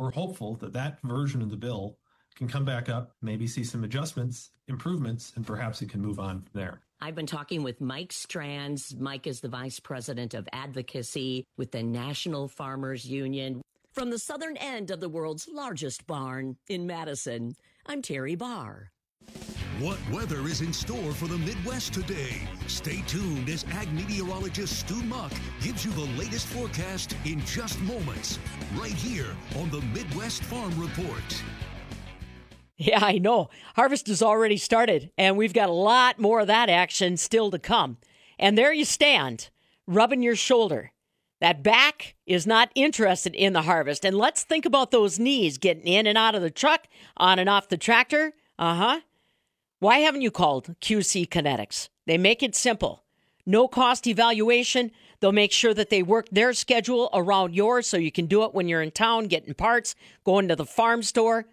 we're hopeful that that version of the bill can come back up, maybe see some adjustments, improvements, and perhaps it can move on from there. I've been talking with Mike Strands. Mike is the Vice President of Advocacy with the National Farmers Union. From the southern end of the world's largest barn in Madison, I'm Terry Barr. What weather is in store for the Midwest today? Stay tuned as ag meteorologist Stu Muck gives you the latest forecast in just moments, right here on the Midwest Farm Report. Yeah, I know. Harvest has already started, and we've got a lot more of that action still to come. And there you stand, rubbing your shoulder. That back is not interested in the harvest. And let's think about those knees getting in and out of the truck, on and off the tractor. Why haven't you called QC Kinetics? They make it simple. No cost evaluation. They'll make sure that they work their schedule around yours so you can do it when you're in town, getting parts, going to the farm store.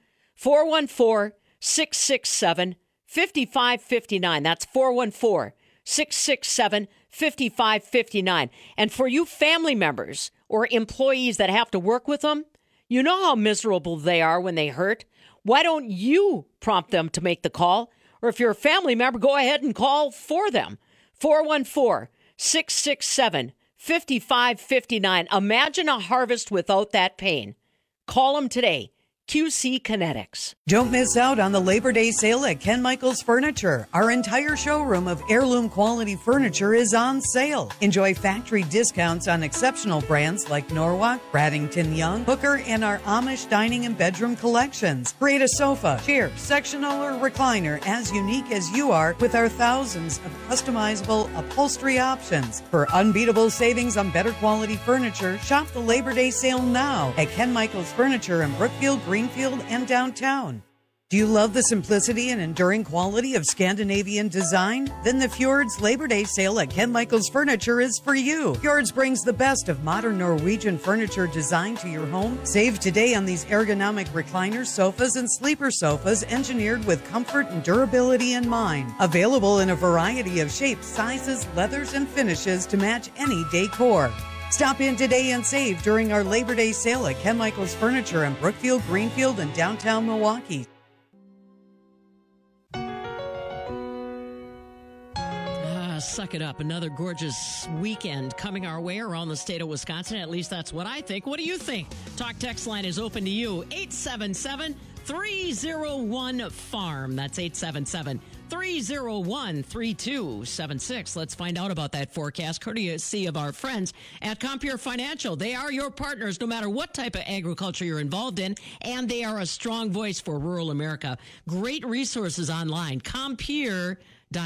414-667-5559. That's 414-667-5559. And for you family members or employees that have to work with them, you know how miserable they are when they hurt. Why don't you prompt them to make the call? Or if you're a family member, go ahead and call for them. 414-667-5559. Imagine a harvest without that pain. Call them today. QC Kinetics. Don't miss out on the Labor Day sale at Ken Michaels Furniture. Our entire showroom of heirloom quality furniture is on sale. Enjoy factory discounts on exceptional brands like Norwalk, Bradington Young, Hooker, and our Amish dining and bedroom collections. Create a sofa, chair, sectional, or recliner as unique as you are with our thousands of customizable upholstery options. For unbeatable savings on better quality furniture, shop the Labor Day sale now at Ken Michaels Furniture in Brookfield, Greenfield, and downtown. Do you love the simplicity and enduring quality of Scandinavian design? Then the Fjords Labor Day sale at Ken Michaels Furniture is for you. Fjords brings the best of modern Norwegian furniture design to your home. Save today on these ergonomic recliners, sofas, and sleeper sofas engineered with comfort and durability in mind. Available in a variety of shapes, sizes, leathers, and finishes to match any decor. Stop in today and save during our Labor Day sale at Ken Michaels Furniture in Brookfield, Greenfield, and downtown Milwaukee. Suck it up. Another gorgeous weekend coming our way around the state of Wisconsin. At least that's what I think. What do you think? Talk text line is open to you. 877-301-FARM. That's 877-301-3276. Let's find out about that forecast, courtesy of our friends at Compeer Financial. They are your partners no matter what type of agriculture you're involved in, and they are a strong voice for rural America. Great resources online. Compeer.com.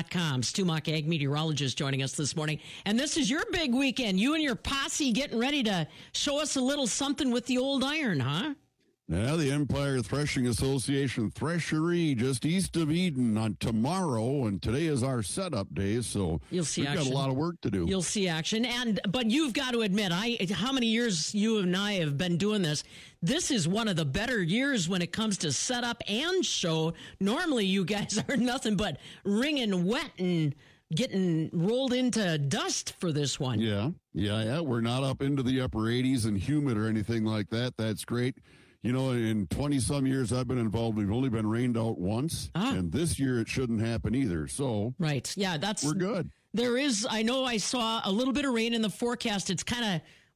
Stu Muck, ag meteorologist, joining us this morning. And this is your big weekend. You and your posse getting ready to show us a little something with the old iron, huh? Yeah, the Empire Threshing Association Threshery just east of Eden on tomorrow, and today is our setup day, so we've got a lot of work to do. You'll see action, but you've got to admit, how many years you and I have been doing this, this is one of the better years when it comes to setup and show. Normally, you guys are nothing but wringing wet and getting rolled into dust for this one. Yeah. We're not up into the upper 80s and humid or anything like that. That's great. You know, in 20-some years I've been involved, we've only been rained out once, and this year it shouldn't happen either. So, right, yeah, we're good. There is, I know I saw a little bit of rain in the forecast. It's kind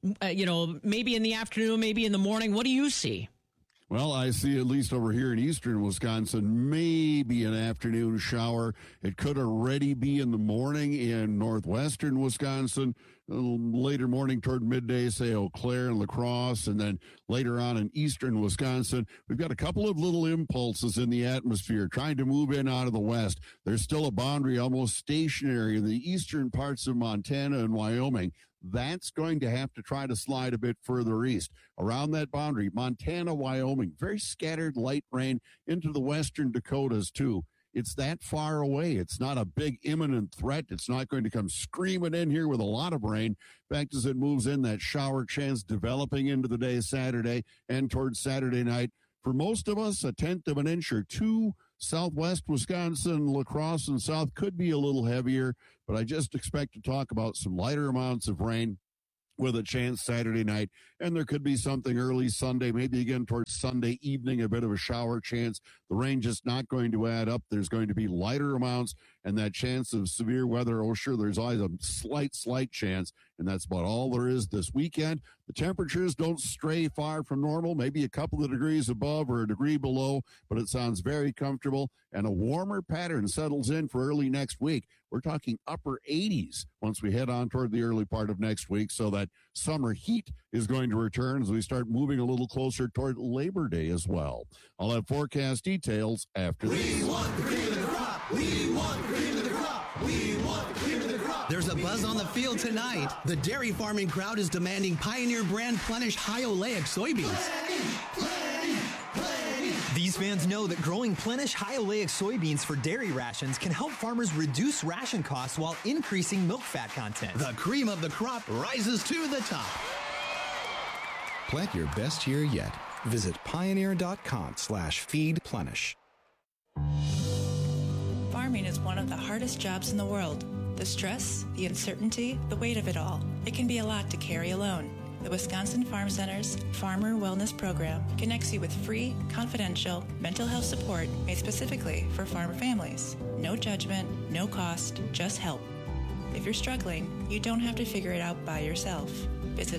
of, maybe in the afternoon, maybe in the morning. What do you see? Well, I see, at least over here in eastern Wisconsin, maybe an afternoon shower. It could already be in the morning in northwestern Wisconsin. Later morning toward midday, say Eau Claire and La Crosse, and then later on in eastern Wisconsin. We've got a couple of little impulses in the atmosphere trying to move in out of the west. There's still a boundary almost stationary in the eastern parts of Montana and Wyoming. That's going to have to try to slide a bit further east. Around that boundary, Montana, Wyoming, very scattered light rain into the western Dakotas too. It's that far away. It's not a big imminent threat. It's not going to come screaming in here with a lot of rain. In fact, as it moves in, that shower chance developing into the day Saturday and towards Saturday night. For most of us, 1/10 of an inch or two. Southwest Wisconsin, La Crosse, and south could be a little heavier, but I just expect to talk about some lighter amounts of rain with a chance Saturday night and there could be something early Sunday, maybe again towards Sunday evening, a bit of a shower chance. The rain just not going to add up. There's going to be lighter amounts, and that chance of severe weather, oh, sure, there's always a slight chance, and that's about all there is this weekend. The temperatures don't stray far from normal, maybe a couple of degrees above or a degree below, but it sounds very comfortable, and a warmer pattern settles in for early next week. We're talking upper 80s once we head on toward the early part of next week, so that summer heat is going to return as we start moving a little closer toward Labor Day as well. I'll have forecast details after this. We want the cream of the crop. We want the cream of the crop. We want the cream of the crop. There's a buzz on the field tonight. The dairy farming crowd is demanding Pioneer brand Plenish high oleic soybeans. These fans know that growing Plenish high oleic soybeans for dairy rations can help farmers reduce ration costs while increasing milk fat content. The cream of the crop rises to the top. Plant your best year yet. Visit pioneer.com/feedplenish. Farming is one of the hardest jobs in the world. The stress, the uncertainty, the weight of it all. It can be a lot to carry alone. The Wisconsin Farm Center's Farmer Wellness Program connects you with free, confidential mental health support made specifically for farmer families. No judgment, no cost, just help. If you're struggling, you don't have to figure it out by yourself. Visit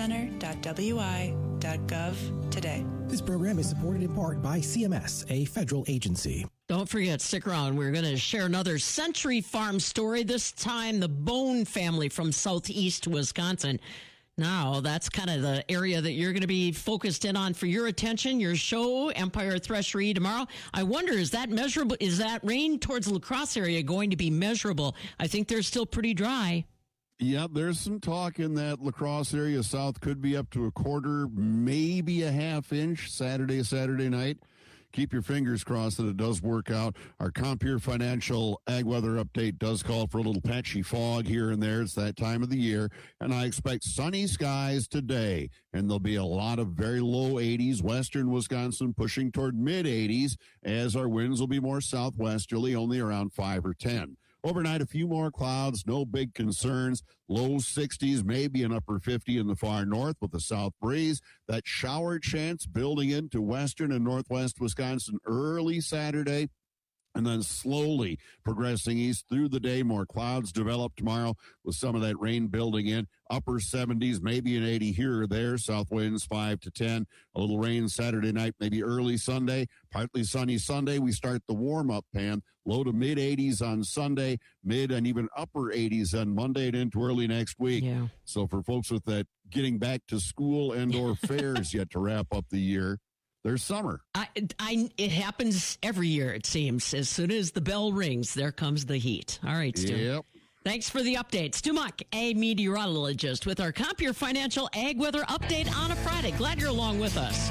farmcenter.wi.gov today. This program is supported in part by CMS, a federal agency. Don't forget, stick around. We're going to share another Century Farm story, this time the Bone family from southeast Wisconsin. Now, that's kind of the area that you're going to be focused in on for your attention, your show, Empire Threshery, tomorrow. I wonder, is that measurable? Is that rain towards La Crosse area going to be measurable? I think they're still pretty dry. Yeah, there's some talk in that La Crosse area south could be up to a quarter, maybe a half inch Saturday night. Keep your fingers crossed that it does work out. Our Compeer Financial Ag Weather Update does call for a little patchy fog here and there. It's that time of the year, and I expect sunny skies today, and there'll be a lot of very low 80s. Western Wisconsin pushing toward mid-80s, as our winds will be more southwesterly, only around 5 or 10. Overnight, a few more clouds, no big concerns. Low 60s, maybe an upper 50 in the far north with a south breeze. That shower chance building into western and northwest Wisconsin early Saturday, and then slowly progressing east through the day. More clouds develop tomorrow with some of that rain building in. Upper 70s, maybe an 80 here or there. South winds 5 to 10. A little rain Saturday night, maybe early Sunday. Partly sunny Sunday. We start the warm-up pan. Low to mid-80s on Sunday. Mid and even upper 80s on Monday and into early next week. Yeah. So for folks with that getting back to school and or fairs yet to wrap up the year, there's summer. It happens every year, it seems. As soon as the bell rings, there comes the heat. All right, Stu. Yep. Thanks for the update. Stu Muck, a meteorologist, with our Compeer Financial Ag Weather Update on a Friday. Glad you're along with us.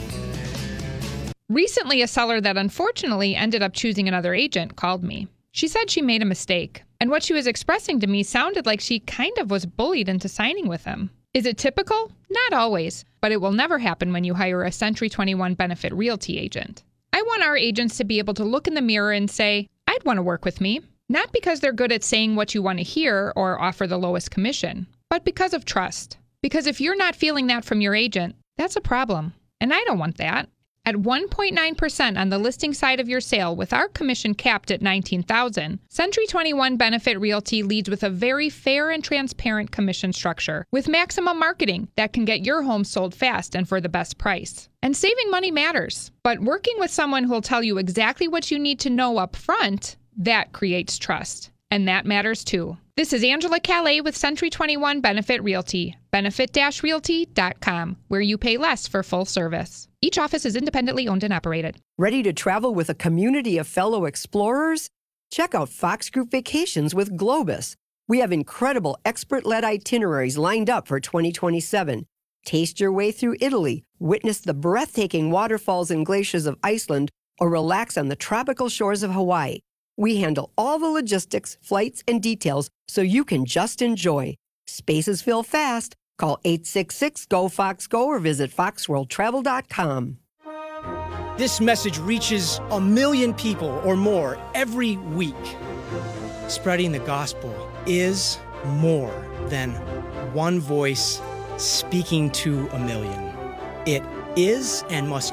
Recently, a seller that unfortunately ended up choosing another agent called me. She said she made a mistake, and what she was expressing to me sounded like she kind of was bullied into signing with him. Is it typical? Not always, but it will never happen when you hire a Century 21 Benefit Realty agent. I want our agents to be able to look in the mirror and say, I'd want to work with me. Not because they're good at saying what you want to hear or offer the lowest commission, but because of trust. Because if you're not feeling that from your agent, that's a problem. And I don't want that. At 1.9% on the listing side of your sale with our commission capped at $19,000, Century 21 Benefit Realty leads with a very fair and transparent commission structure with maximum marketing that can get your home sold fast and for the best price. And saving money matters, but working with someone who'll tell you exactly what you need to know up front, that creates trust. And that matters too. This is Angela Calais with Century 21 Benefit Realty, benefit-realty.com, where you pay less for full service. Each office is independently owned and operated. Ready to travel with a community of fellow explorers? Check out Fox Group Vacations with Globus. We have incredible expert-led itineraries lined up for 2027. Taste your way through Italy, witness the breathtaking waterfalls and glaciers of Iceland, or relax on the tropical shores of Hawaii. We handle all the logistics, flights, and details so you can just enjoy. Spaces fill fast. Call 866-GO-FOX-GO or visit foxworldtravel.com. This message reaches 1 million people or more every week. Spreading the gospel is more than one voice speaking to a million. It is and must